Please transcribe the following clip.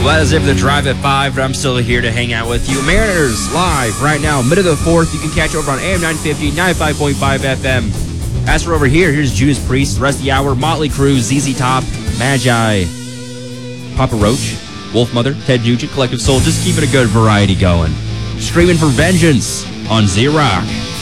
Well, that is it for the Drive at 5, but I'm still here to hang out with you. Mariners live right now, mid of the 4th. You can catch over on AM 950, 95.5 FM. As for over here, here's Judas Priest, the rest of the hour, Motley Crue, ZZ Top, Magi, Papa Roach, Wolf Mother, Ted Nugent, Collective Soul, just keeping a good variety going. Screaming for Vengeance on Z-Rock.